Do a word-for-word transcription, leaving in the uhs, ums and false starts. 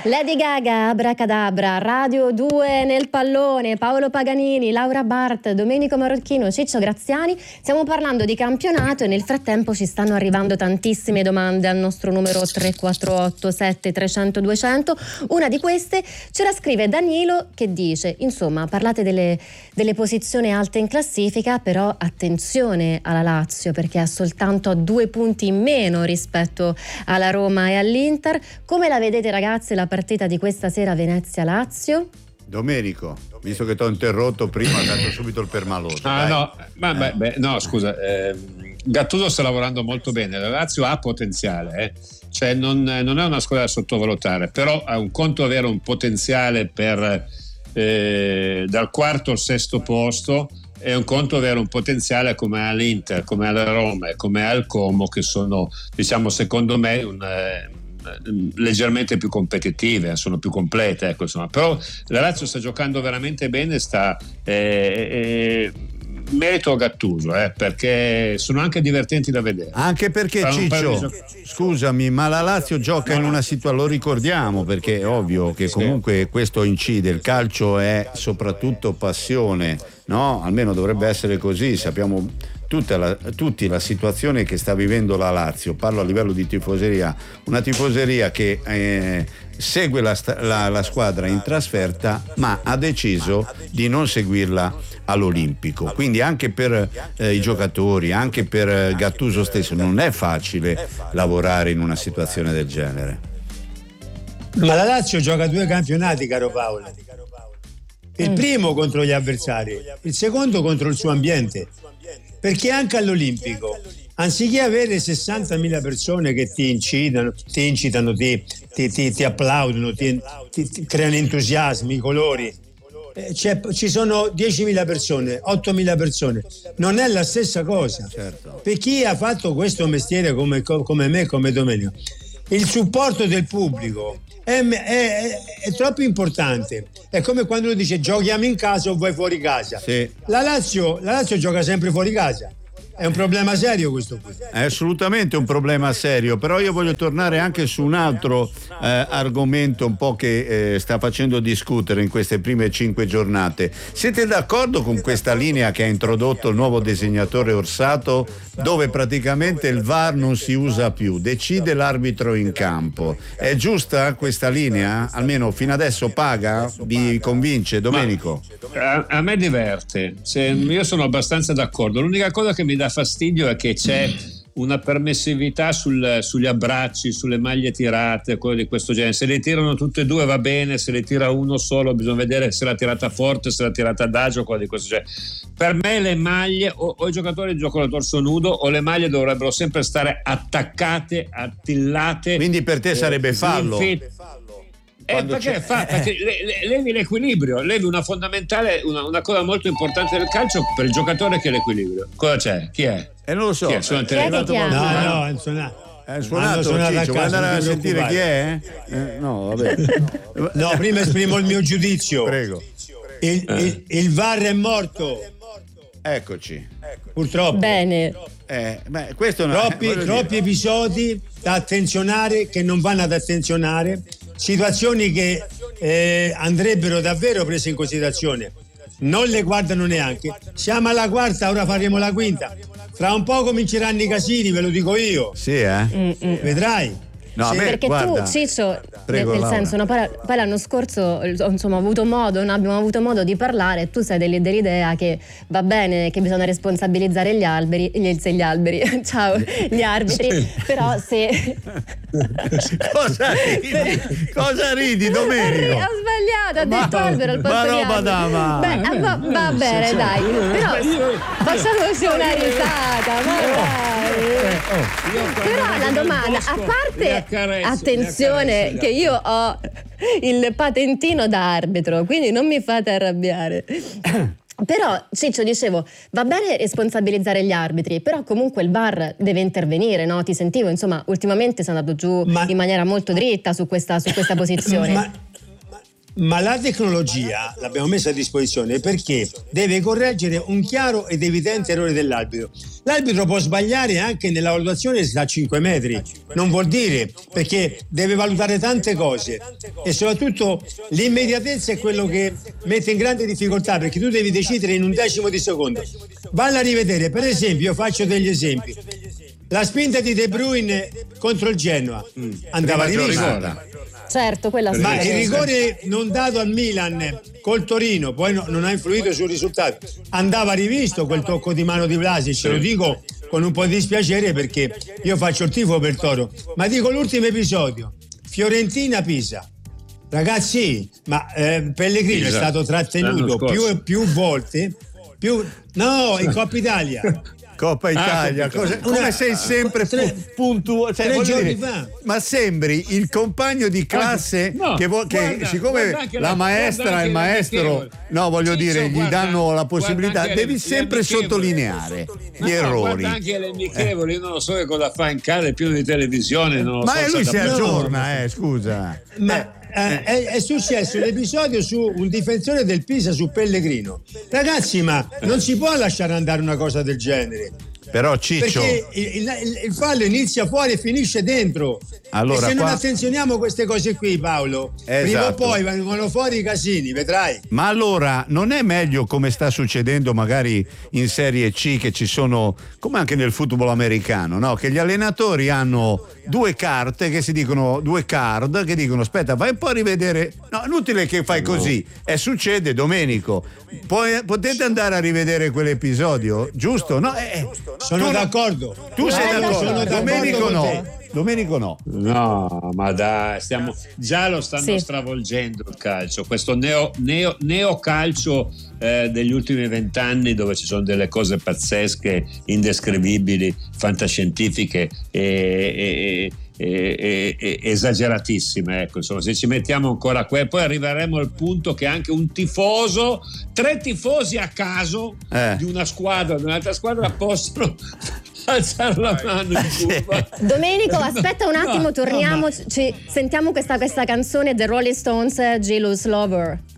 Lady Gaga, Abracadabra, Radio due nel pallone, Paolo Paganini, Laura Bart, Domenico Marocchino, Ciccio Graziani. Stiamo parlando di campionato e nel frattempo ci stanno arrivando tantissime domande al nostro numero tre quattro otto sette trecento duecento. Una di queste ce la scrive Danilo che dice: insomma, parlate delle, delle posizioni alte in classifica, però attenzione alla Lazio perché ha soltanto a due punti in meno rispetto alla Roma e all'Inter. Come la vedete, ragazzi, la partita di questa sera Venezia-Lazio? Domenico, visto che ti ho interrotto prima, ha dato subito il permaloso. Ah, no, ma, beh, beh, no, scusa, eh, Gattuso sta lavorando molto bene, la Lazio ha potenziale, eh. Cioè non, non è una squadra da sottovalutare, però ha un conto avere un potenziale per eh, dal quarto al sesto posto, è un conto avere un potenziale come all'Inter, come alla Roma e come al Como, che sono, diciamo, secondo me un leggermente più competitive, sono più complete, ecco, insomma. Però la Lazio sta giocando veramente bene, sta eh, eh, merito a Gattuso, eh, perché sono anche divertenti da vedere. Anche perché Ciccio, scusami, ma la Lazio gioca in una situazione, lo ricordiamo perché è ovvio che comunque questo incide, il calcio è soprattutto passione, no? Almeno dovrebbe essere così, sappiamo tutta la, tutti la situazione che sta vivendo la Lazio, parlo a livello di tifoseria, una tifoseria che eh, segue la, la, la squadra in trasferta ma ha deciso di non seguirla all'Olimpico, quindi anche per eh, i giocatori, anche per Gattuso stesso non è facile lavorare in una situazione del genere. Ma la Lazio gioca due campionati, caro Paolo, il primo contro gli avversari, il secondo contro il suo ambiente. Perché anche all'Olimpico, anziché avere sessantamila persone che ti incitano, ti, incitano, ti, ti, ti, ti applaudono, ti, ti, ti creano entusiasmi, colori, eh, ci sono diecimila persone, ottomila persone. Non è la stessa cosa. Certo. Per chi ha fatto questo mestiere come, come me, come Domenico, il supporto del pubblico è, è, è, è troppo importante. È come quando uno dice giochiamo in casa o vai fuori casa. Sì. La Lazio, la Lazio gioca sempre fuori casa. È un problema serio questo qui. È assolutamente un problema serio, però io voglio tornare anche su un altro eh, argomento un po' che eh, sta facendo discutere in queste prime cinque giornate. Siete d'accordo con questa linea che ha introdotto il nuovo disegnatore Orsato, dove praticamente il V A R non si usa più, decide l'arbitro in campo? È giusta questa linea? Almeno fino adesso paga? Vi convince, Domenico? A, a me diverte, se, io sono abbastanza d'accordo. L'unica cosa che mi dà fastidio è che c'è una permissività sul, sugli abbracci, sulle maglie tirate, cose di questo genere. Se le tirano tutte e due va bene, se le tira uno solo bisogna vedere se l'ha tirata forte, se l'ha tirata adagio, cose di questo genere. Per me le maglie o, o i giocatori giocano a torso nudo o le maglie dovrebbero sempre stare attaccate, attillate. Quindi per te sarebbe eh, fallo? Eh, perché, fa, perché le, le, levi l'equilibrio, levi una fondamentale, una, una cosa molto importante del calcio per il giocatore, che è l'equilibrio. Cosa c'è? Chi è? E eh, non lo so. Chi è? Sono Chi è che chiama? No, no, è suonato. È suonato, suonato Ciccio, vuoi andare a sentire chi è? Eh, no, vabbè. No, prima esprimo il mio giudizio. Prego. Il, Eh. il, il V A R è morto. Eccoci. Purtroppo. Bene. Eh, beh, questo è una, Troppi, voglio troppi dire, episodi da attenzionare che non vanno ad attenzionare, situazioni che eh, andrebbero davvero prese in considerazione. Non le guardano neanche. Siamo alla quarta, ora faremo la quinta. Fra un po' cominceranno i casini, ve lo dico io. Sì, eh? Mm-mm. Vedrai. No, a me, Perché guarda, tu, Ciccio, prego, nel, nel Laura. senso, no, poi, poi l'anno scorso insomma, ho avuto modo, non abbiamo avuto modo di parlare, tu sei delle- dell'idea che va bene, che bisogna responsabilizzare gli alberi, gli, se gli alberi, ciao, gli arbitri, però se... Cosa ridi? Cosa ridi, Domenico? Ho sbagliato, ho Ma- detto albero al posto ma di no, alberi. madama. Beh, ah, va, va bene, dai, però facciamoci una risata, ma dai. Però la domanda, a parte attenzione che io ho il patentino da arbitro, quindi non mi fate arrabbiare. Però Ciccio, dicevo, va bene responsabilizzare gli arbitri, però comunque il V A R deve intervenire, no? Ti sentivo, insomma, ultimamente sei andato giù Ma- in maniera molto dritta su questa, su questa posizione. Ma, Ma la tecnologia l'abbiamo messa a disposizione perché deve correggere un chiaro ed evidente errore dell'arbitro. L'arbitro può sbagliare anche nella valutazione da cinque metri, non vuol dire, perché deve valutare tante cose e soprattutto l'immediatezza è quello che mette in grande difficoltà, perché tu devi decidere in un decimo di secondo. Valla a rivedere, per esempio, io faccio degli esempi. La spinta di De Bruyne contro il Genoa mm. andava rivista. Certo, quella ma il rigore non dato al Milan col Torino poi no, non ha influito sul risultato, andava rivisto quel tocco di mano di Vlasic, sì. Lo dico con un po' di dispiacere perché io faccio il tifo per Toro, ma dico l'ultimo episodio, Fiorentina-Pisa, ragazzi, ma eh, Pellegrino Pisa. È stato trattenuto più e più volte più, no, in Coppa Italia Coppa Italia, ah, cosa, come una, sei sempre puntuale, cioè, ma sembri il compagno di classe no, che, vo- che guarda, siccome guarda la maestra e il maestro no voglio Ciccio, dire guarda, gli danno la possibilità, devi sempre sottolineare gli no, errori. Guarda anche le amichevoli, eh. io non lo so che cosa fa in casa, è pieno di televisione, non lo ma so lui si aggiorna, no. eh, scusa. Ma Eh, è, è successo un episodio su un difensore del Pisa su Pellegrino, ragazzi, ma non si può lasciare andare una cosa del genere. Però Ciccio, perché il, il, il fallo inizia fuori e finisce dentro. Allora, e se qua... non attenzioniamo queste cose qui, Paolo, esatto. Prima o poi vengono fuori i casini, vedrai. Ma allora non è meglio, come sta succedendo magari in Serie C, che ci sono, come anche nel football americano, no? Che gli allenatori hanno due carte che si dicono, due card che dicono aspetta, vai un po' a rivedere. No, inutile che fai così. E succede, Domenico. Poi potete andare a rivedere quell'episodio, giusto? No, eh, sono tu, d'accordo. Tu sei no, d'accordo, sono Domenico d'accordo no. Domenico no. No, ma dai, stiamo già lo stanno sì. stravolgendo il calcio, questo neo, neo, neocalcio eh, degli ultimi vent'anni, dove ci sono delle cose pazzesche, indescrivibili, fantascientifiche e, e, e, e, e esageratissime. Ecco, insomma, se ci mettiamo ancora qua, poi arriveremo al punto che anche un tifoso, tre tifosi a caso eh. di una squadra, di un'altra squadra possono alzare la mano in curva. Domenico, aspetta un attimo, no, torniamo, no, ma... ci, sentiamo questa, questa canzone The Rolling Stones, Jealous Lover.